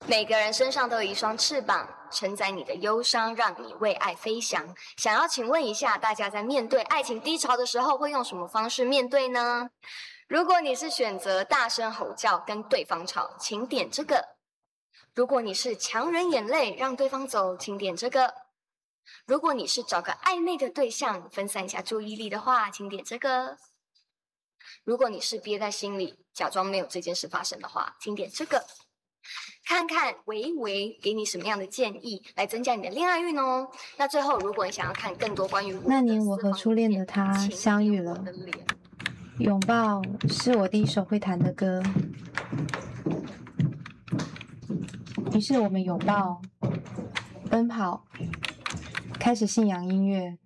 每个人身上都有一双翅膀，承载你的忧伤，让你为爱飞翔。想要请问一下，大家在面对爱情低潮的时候，会用什么方式面对呢？如果你是选择大声吼叫跟对方吵，请点这个；如果你是强忍眼泪让对方走，请点这个；如果你是找个暧昧的对象分散一下注意力的话，请点这个；如果你是憋在心里假装没有这件事发生的话，请点这个。看看维给你什么样的建议来增加你的恋爱运哦。那最后，如果你想要看更多关于那年我和初恋的他相遇了，拥抱是我第一首会弹的歌，于是我们拥抱、奔跑，开始信仰音乐。